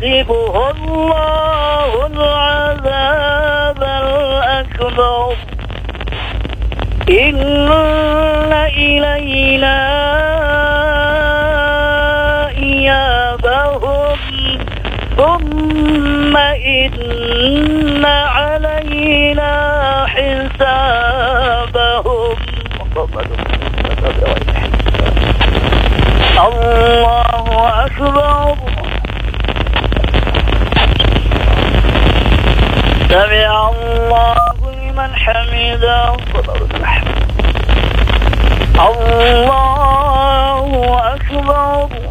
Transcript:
يعذبه الله العذاب الأكبر إن إلينا إيابهم ثم إن علينا حسابهم الله أكبر سمع الله لمن حمده الله أكبر